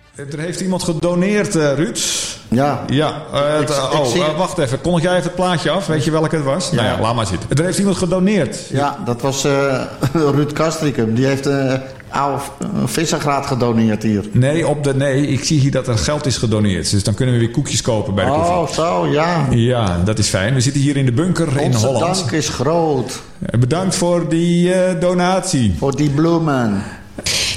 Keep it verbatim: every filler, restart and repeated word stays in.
Er heeft iemand gedoneerd, uh, Ruud. Ja. Ja. Uh, het, uh, oh, uh, wacht even. Kondig jij even het plaatje af? Weet je welke het was? Ja. Nou ja, laat maar zitten. Er heeft iemand gedoneerd. Ja, dat was uh, Ruud Castricum. Die heeft een uh, oude vissergraat gedoneerd hier. Nee, op de, nee, ik zie hier dat er geld is gedoneerd. Dus dan kunnen we weer koekjes kopen bij de koffie. Oh, zo, ja. Ja, dat is fijn. We zitten hier in de bunker Onze in Holland. Onze dank is groot. Bedankt voor die uh, donatie. Voor die bloemen.